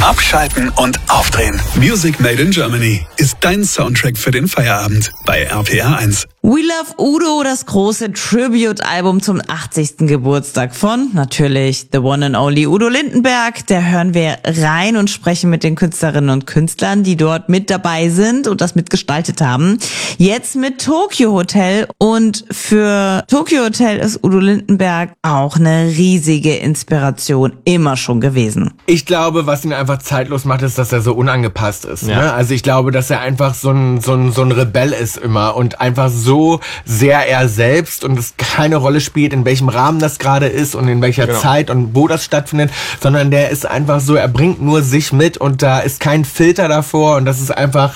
Abschalten und aufdrehen. Music Made in Germany ist dein Soundtrack für den Feierabend bei RPR1. We Love Udo, das große Tribute-Album zum 80. Geburtstag von, natürlich, the one and only Udo Lindenberg. Da hören wir rein und sprechen mit den Künstlerinnen und Künstlern, die dort mit dabei sind und das mitgestaltet haben. Jetzt mit Tokio Hotel. Und für Tokio Hotel ist Udo Lindenberg auch eine riesige Inspiration immer schon gewesen. Ich glaube, was ihn einfach zeitlos macht, ist, dass er so unangepasst ist. Ja. Ne? Also ich glaube, dass er einfach so ein Rebell ist immer und einfach so sehr er selbst und es keine Rolle spielt, in welchem Rahmen das gerade ist und in welcher Zeit und wo das stattfindet, sondern der ist einfach so, er bringt nur sich mit und da ist kein Filter davor und das ist einfach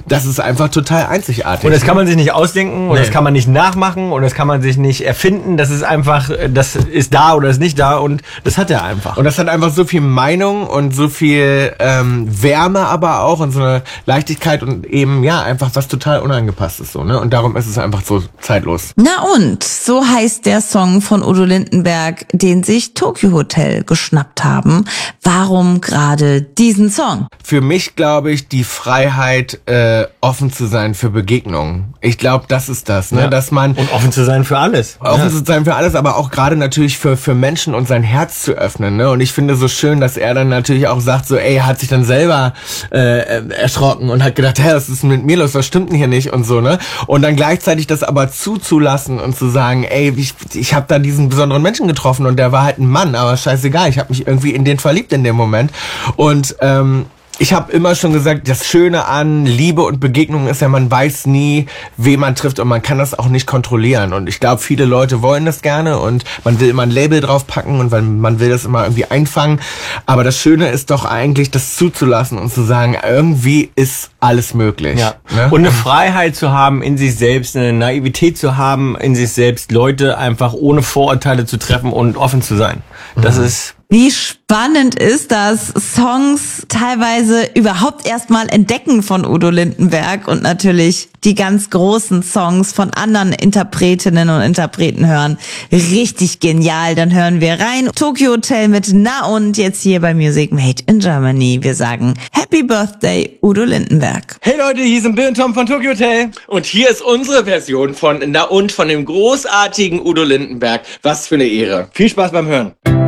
total einzigartig. Und das kann man sich nicht ausdenken und das kann man nicht nachmachen und das kann man sich nicht erfinden, das ist einfach, das ist da oder ist nicht da und das hat er einfach. Und das hat einfach so viel Meinung und so viel Wärme aber auch und so eine Leichtigkeit und eben, ja, einfach was total unangepasst ist so, ne? Und darum ist es einfach so zeitlos. Na und, so heißt der Song von Udo Lindenberg, den sich Tokio Hotel geschnappt haben. Warum gerade diesen Song? Für mich, glaube ich, die Freiheit, offen zu sein für Begegnungen. Ich glaube, das ist das, ne? Ja. Dass man und offen zu sein für alles. Offen zu sein für alles, aber auch gerade natürlich für Menschen und sein Herz zu öffnen, ne? Und ich finde so schön, dass er dann natürlich auch sagt, so, ey, er hat sich dann selber erschrocken und hat gedacht, hä, was ist mit mir los, was stimmt denn hier nicht und so, ne? Und dann gleichzeitig das aber zuzulassen und zu sagen, ey, ich habe da diesen besonderen Menschen getroffen und der war halt ein Mann, aber scheißegal, ich habe mich irgendwie in den verliebt in dem Moment und ich habe immer schon gesagt, das Schöne an Liebe und Begegnungen ist ja, man weiß nie, wen man trifft und man kann das auch nicht kontrollieren. Und ich glaube, viele Leute wollen das gerne und man will immer ein Label draufpacken und man will das immer irgendwie einfangen. Aber das Schöne ist doch eigentlich, das zuzulassen und zu sagen, irgendwie ist alles möglich. Ja. Ne? Und eine Freiheit zu haben in sich selbst, eine Naivität zu haben in sich selbst, Leute einfach ohne Vorurteile zu treffen und offen zu sein. Das ist... Wie spannend ist das, Songs teilweise überhaupt erstmal entdecken von Udo Lindenberg und natürlich die ganz großen Songs von anderen Interpretinnen und Interpreten hören. Richtig genial, dann hören wir rein. Tokio Hotel mit Na und jetzt hier bei Music Made in Germany. Wir sagen Happy Birthday, Udo Lindenberg. Hey Leute, hier sind Bill und Tom von Tokio Hotel. Und hier ist unsere Version von Na und von dem großartigen Udo Lindenberg. Was für eine Ehre. Viel Spaß beim Hören.